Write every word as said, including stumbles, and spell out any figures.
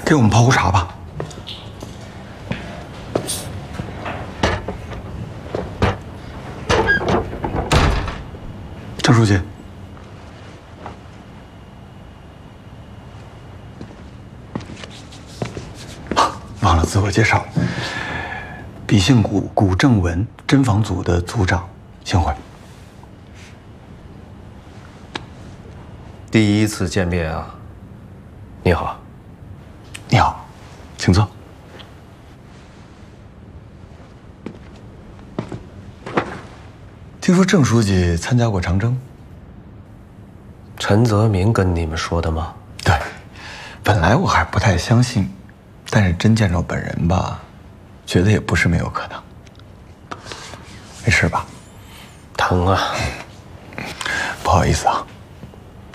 给我们泡壶茶吧。郑书记，忘了自我介绍，笔姓古，古正文，侦防组的组长，幸会。 第一次见面啊，你好。 你好，请坐。听说郑书记参加过长征， 陈泽民跟你们说的吗？ 对，本来我还不太相信，但是真见着本人吧，觉得也不是没有可能。没事吧？ 疼啊！ 不好意思啊。